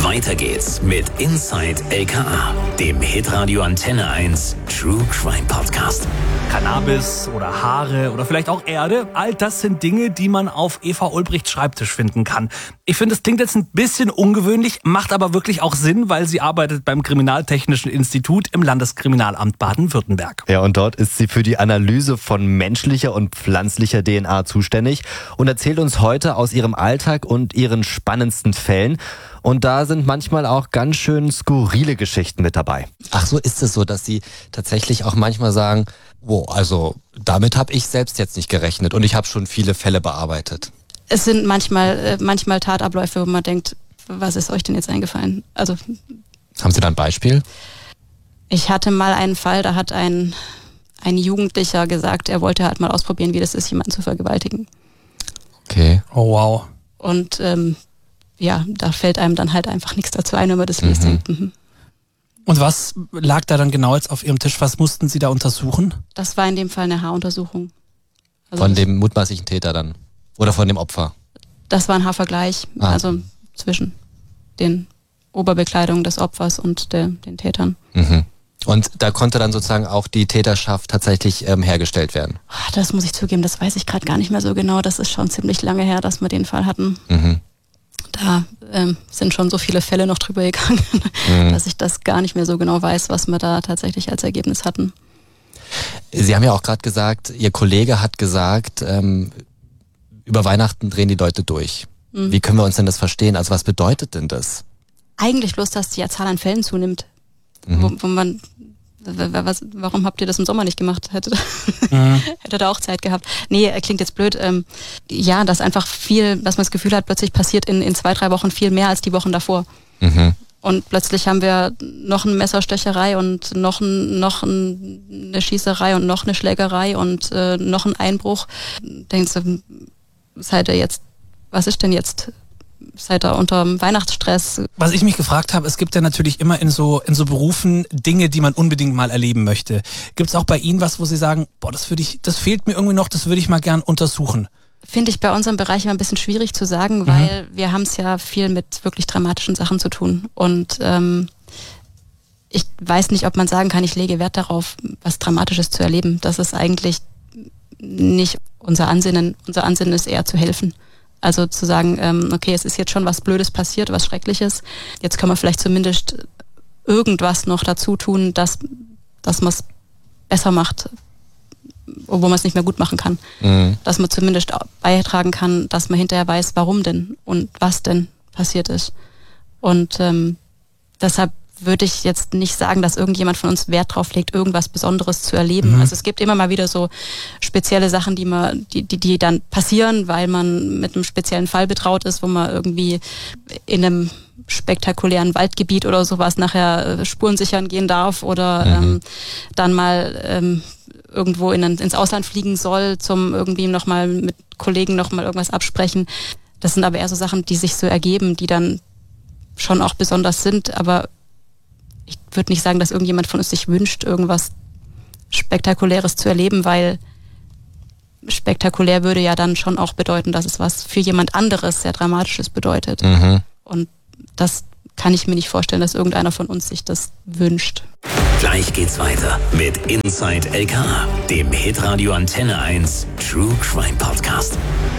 Weiter geht's mit Inside LKA, dem Hitradio Antenne 1 True Crime Podcast. Cannabis oder Haare oder vielleicht auch Erde, all das sind Dinge, die man auf Eva Ulbrichts Schreibtisch finden kann. Ich finde, es klingt jetzt ein bisschen ungewöhnlich, macht aber wirklich auch Sinn, weil sie arbeitet beim Kriminaltechnischen Institut im Landeskriminalamt Baden-Württemberg. Ja, und dort ist sie für die Analyse von menschlicher und pflanzlicher DNA zuständig und erzählt uns heute aus ihrem Alltag und ihren spannendsten Fällen. Und da sind manchmal auch ganz schön skurrile Geschichten mit dabei. Ach so, ist es so, dass Sie tatsächlich auch manchmal sagen, wow, also damit habe ich selbst jetzt nicht gerechnet und ich habe schon viele Fälle bearbeitet. Es sind manchmal Tatabläufe, wo man denkt, was ist euch denn jetzt eingefallen? Also haben Sie da ein Beispiel? Ich hatte mal einen Fall, da hat ein Jugendlicher gesagt, er wollte halt mal ausprobieren, wie das ist, jemanden zu vergewaltigen. Okay. Oh wow. Und da fällt einem dann halt einfach nichts dazu ein, wenn man das liest. Und was lag da dann genau jetzt auf Ihrem Tisch? Was mussten Sie da untersuchen? Das war in dem Fall eine Haaruntersuchung. Also von dem mutmaßlichen Täter dann? Oder von dem Opfer? Das war ein Haarvergleich, also zwischen den Oberbekleidungen des Opfers und den Tätern. Mhm. Und da konnte dann sozusagen auch die Täterschaft tatsächlich hergestellt werden? Das muss ich zugeben, das weiß ich gerade gar nicht mehr so genau. Das ist schon ziemlich lange her, dass wir den Fall hatten. Mhm. Da sind schon so viele Fälle noch drüber gegangen, dass ich das gar nicht mehr so genau weiß, was wir da tatsächlich als Ergebnis hatten. Sie haben ja auch gerade gesagt, Ihr Kollege hat gesagt, über Weihnachten drehen die Leute durch. Wie können wir uns denn das verstehen? Also was bedeutet denn das? Eigentlich bloß, dass die Zahl an Fällen zunimmt. Wo man, warum habt ihr das im Sommer nicht gemacht? Hätte da auch Zeit gehabt. Nee, klingt jetzt blöd. Dass einfach viel, dass man das Gefühl hat, plötzlich passiert in 2-3 Wochen viel mehr als die Wochen davor. Und plötzlich haben wir noch eine Messerstecherei und noch eine Schießerei und noch eine Schlägerei und noch einen Einbruch. Denkst du, was ist denn jetzt? Seid ihr unter Weihnachtsstress? Was ich mich gefragt habe, es gibt ja natürlich immer in so Berufen Dinge, die man unbedingt mal erleben möchte. Gibt es auch bei Ihnen was, wo Sie sagen, das fehlt mir irgendwie noch, das würde ich mal gern untersuchen? Finde ich bei unserem Bereich immer ein bisschen schwierig zu sagen, weil wir haben es ja viel mit wirklich dramatischen Sachen zu tun. Und ich weiß nicht, ob man sagen kann, ich lege Wert darauf, was Dramatisches zu erleben. Das ist eigentlich nicht unser Ansinnen. Unser Ansinnen ist eher zu helfen. Also zu sagen, okay, es ist jetzt schon was Blödes passiert, was Schreckliches. Jetzt können wir vielleicht zumindest irgendwas noch dazu tun, dass man es besser macht, obwohl man es nicht mehr gut machen kann. Dass man zumindest beitragen kann, dass man hinterher weiß, warum denn und was denn passiert ist. Und deshalb würde ich jetzt nicht sagen, dass irgendjemand von uns Wert drauf legt, irgendwas Besonderes zu erleben. Also es gibt immer mal wieder so spezielle Sachen, die dann passieren, weil man mit einem speziellen Fall betraut ist, wo man irgendwie in einem spektakulären Waldgebiet oder sowas nachher Spuren sichern gehen darf oder dann mal irgendwo ins Ausland fliegen soll, zum irgendwie nochmal mit Kollegen nochmal irgendwas absprechen. Das sind aber eher so Sachen, die sich so ergeben, die dann schon auch besonders sind, aber ich würde nicht sagen, dass irgendjemand von uns sich wünscht, irgendwas Spektakuläres zu erleben, weil spektakulär würde ja dann schon auch bedeuten, dass es was für jemand anderes sehr Dramatisches bedeutet. Und das kann ich mir nicht vorstellen, dass irgendeiner von uns sich das wünscht. Gleich geht's weiter mit Inside LKA, dem Hitradio Antenne 1 True Crime Podcast.